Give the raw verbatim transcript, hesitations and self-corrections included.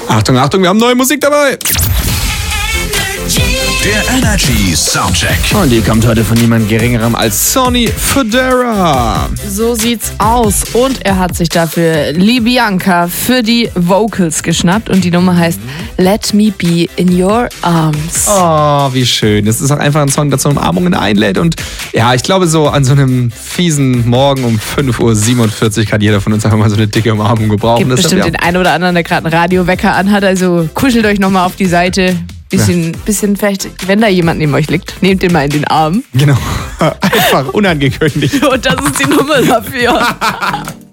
Achtung, Achtung, wir haben neue Musik dabei. Der Energy Soundcheck. Und die kommt heute von niemand Geringerem als Sonny Fodera. So sieht's aus. Und er hat sich dafür Libianca für die Vocals geschnappt. Und die Nummer heißt Let Me Be in Your Arms. Oh, wie schön. Das ist auch einfach ein Song, der zu Umarmungen einlädt. Und ja, ich glaube, so an so einem fiesen Morgen um fünf Uhr siebenundvierzig kann jeder von uns einfach mal so eine dicke Umarmung gebrauchen. Gibt Das bestimmt ja den einen oder anderen, der gerade einen Radiowecker anhat. Also kuschelt euch nochmal auf die Seite. Bisschen, bisschen vielleicht, wenn da jemand neben euch liegt, nehmt den mal in den Arm. Genau. Einfach unangekündigt. Und das ist die Nummer dafür.